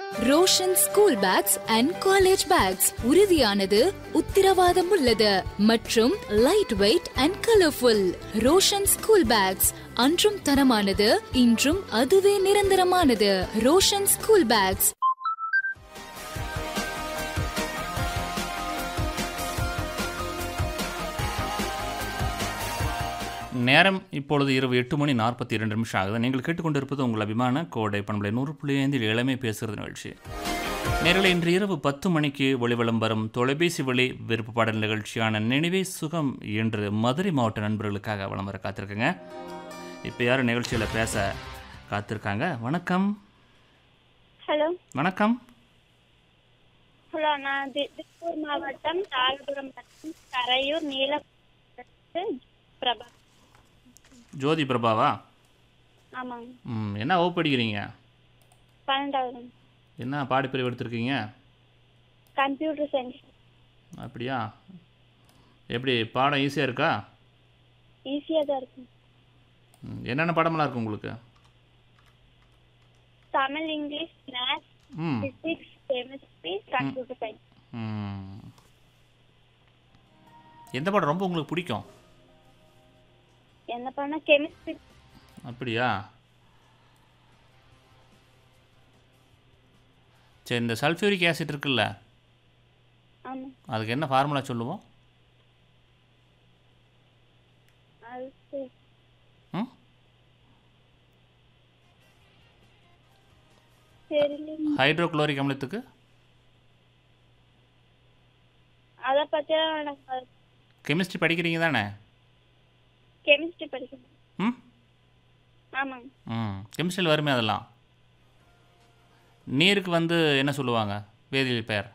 Roshan school packs and college bags உறுதியானது, உத்தரவாதம் உள்ளது மற்றும் light weight and colourful. Roshan school packs அன்றும் தரமானது, இன்றும் அதுவே நிரந்தரமானது. Roshan school packs. நேரம் இப்பொழுது இரவு 8:42 ஆகுது. நீங்கள் கேட்டுக்கொண்டிருப்பது உங்கள் அபிமான கோடை பண்பலை 100.5 இளமை பேசுகிறது நிகழ்ச்சி. நேரில் இன்று இரவு 10 மணிக்கு ஒளிவலம் வரும் தொலைபேசி வழி விருப்ப பாடல் நிகழ்ச்சியான நினைவே சுகம் என்று மதுரை மாவட்ட நண்பர்களுக்காக வலம் வர காத்திருக்குங்க. இப்போ யாரும் நிகழ்ச்சியில் பேச காத்திருக்காங்க. வணக்கம். ஹலோ. வணக்கம். ஹலோ, நான் திருப்பூர் மாவட்டம் தாராபுரம் வட்டம் கரையூர் நீல பிரபா. ஜோதி பிரபாவா? ஆமாங்க. என்ன வகுப்பு படிக்கிறீங்க? 12வது. என்ன பாடப்பிரிவு எடுத்திருக்கீங்க? Computer science. அப்படியா? எப்படி பாடம் ஈஸியாக இருக்கா? ஈஸியாக தான் இருக்கு. என்னென்ன பாடமெல்லாம் இருக்கு உங்களுக்கு? Tamil, English, maths, physics, chemistry, computer science. எந்த பாடம் ரொம்ப உங்களுக்கு பிடிக்கும்? என்ன பண்ண? கெமிஸ்ட்ரி. அப்படியா? சரி, இந்த சல்ஃபியூரிக் ஆசிட் இருக்குல்ல, ஆமாம், அதுக்கு என்ன ஃபார்முலா சொல்லுவோம்? ஹைட்ரோக்ளோரிக் அமிலத்துக்கு அதை பற்றி கெமிஸ்ட்ரி படிக்கிறீங்க தானே? கெமிஸ்ட்ரி படிக்கணும். ஆமாங்க. கெமிஸ்ட்ரியில் வருமே அதெல்லாம். நீருக்கு என்ன சொல்லுவாங்க வேதியியல் பெயர்?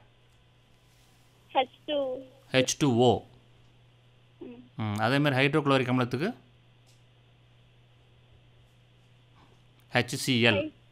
H2O. அதேமாதிரி ஹைட்ரோக்ளோரிக் அமிலத்துக்கு HCl.